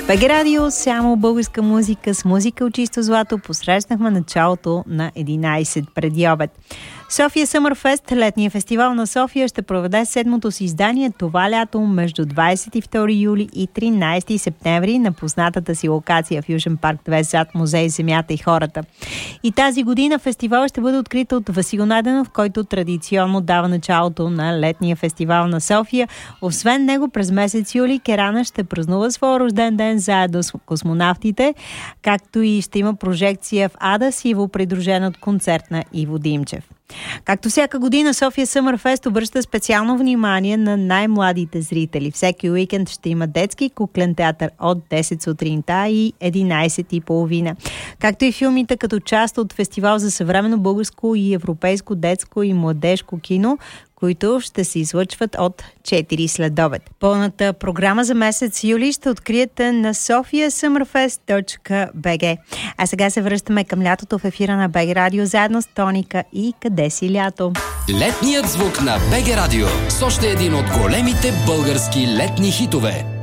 БГ Радио, само българска музика с музика от чисто злато. Посрещнахме началото на 11 преди обед. София Съмърфест, летния фестивал на София, ще проведе седмото си издание това лято между 22 юли и 13 септември на познатата си локация в Южен парк 2 зад музей Земята и хората. И тази година фестивал ще бъде открит от Васил Найденов, който традиционно дава началото на летния фестивал на София. Освен него, през месец юли Керана ще празнува своя рожден ден заедно с космонавтите, както и ще има прожекция в Ада Сиво, придружена от концерт на Иво Димчев. Както всяка година, София Съмърфест обръща специално внимание на най-младите зрители. Всеки уикенд ще има детски куклен театър от 10 сутринта и 11:30. Както и филмите като част от фестивал за съвременно българско и европейско детско и младежко кино, които ще се излъчват от 4 следобед. Пълната програма за месец юли ще откриете на sofiasummerfest.bg. А сега се връщаме към лятото в ефира на БГ Радио заедно с Тоника и Къде си лято? Летният звук на БГ Радио с още един от големите български летни хитове.